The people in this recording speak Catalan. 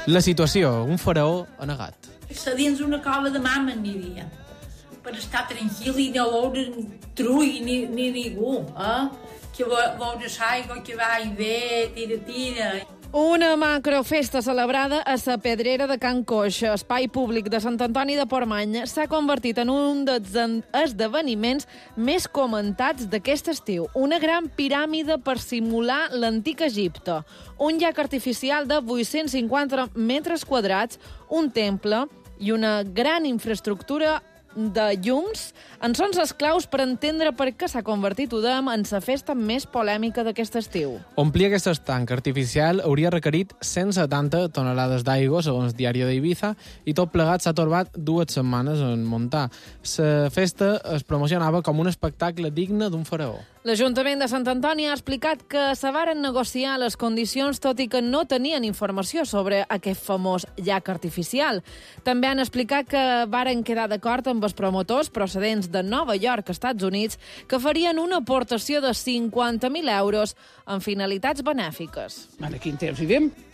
La situació, un faraó anegat. Se dins una cova de mama aniria, per estar tranquil i no veure trull ni ningú, que veure l'aigua que va i ve, tira. Una macrofesta celebrada a la Pedrera de Can Coix, espai públic de Sant Antoni de Portmany, s'ha convertit en un dels esdeveniments més comentats d'aquest estiu. Una gran piràmide per simular l'antic Egipte, un llac artificial de 850 metres quadrats, un temple i una gran infraestructura de llums en són les claus per entendre per què s'ha convertit, ho dèiem, en la festa més polèmica d'aquest estiu. Omplir aquest estanc artificial hauria requerit 170 tonelades d'aigua, segons Diari d'Ibiza, i tot plegat s'ha torbat 2 setmanes en muntar. La festa es promocionava com un espectacle digne d'un faraó. L'Ajuntament de Sant Antoni ha explicat que se varen negociar les condicions, tot i que no tenien informació sobre aquest famós llac artificial. També han explicat que varen quedar d'acord amb els promotors procedents de Nova York, Estats Units, que farien una aportació de 50.000 euros en finalitats benèfiques. Ara, quin temps vivim?